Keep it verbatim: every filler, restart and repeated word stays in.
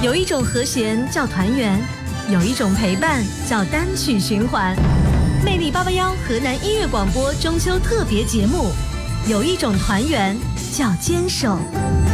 有一种和弦叫团圆，有一种陪伴叫单曲循环。魅力八八幺河南音乐广播中秋特别节目，有一种团圆叫坚守。